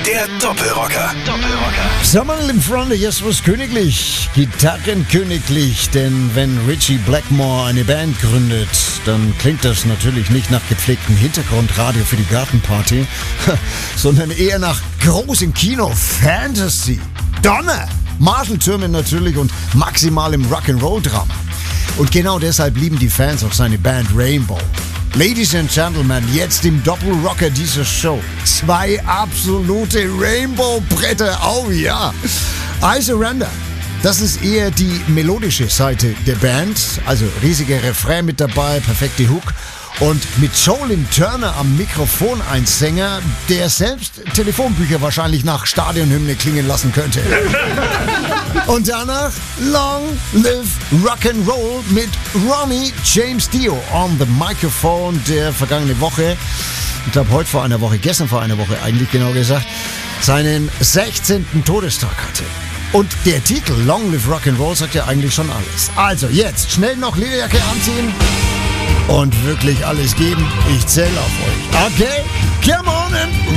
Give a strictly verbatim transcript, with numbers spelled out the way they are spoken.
Der Doppelrocker. Doppelrocker. Summerl im Fronte, jetzt was königlich, Gitarrenköniglich, denn wenn Richie Blackmore eine Band gründet, dann klingt das natürlich nicht nach gepflegtem Hintergrundradio für die Gartenparty, sondern eher nach großem Kino, Fantasy, Donner, Marshalltürmen natürlich und maximalem Rock'n'Roll-Drama. Und genau deshalb lieben die Fans auch seine Band Rainbow. Ladies and Gentlemen, jetzt im Doppelrocker dieser Show. Zwei absolute Rainbow-Bretter, oh ja. I Surrender, das ist eher die melodische Seite der Band. Also riesiger Refrain mit dabei, perfekte Hook. Und mit Jolin Turner am Mikrofon ein Sänger, der selbst Telefonbücher wahrscheinlich nach Stadionhymne klingen lassen könnte. Und danach Long Live Rock'n'Roll mit Ronnie James Dio on the Microphone, der vergangene Woche, ich glaube heute vor einer Woche, gestern vor einer Woche eigentlich genau gesagt, seinen sechzehnten Todestag hatte. Und der Titel Long Live Rock'n'Roll sagt ja eigentlich schon alles. Also jetzt schnell noch Lederjacke anziehen und wirklich alles geben. Ich zähle auf euch. Okay, come on and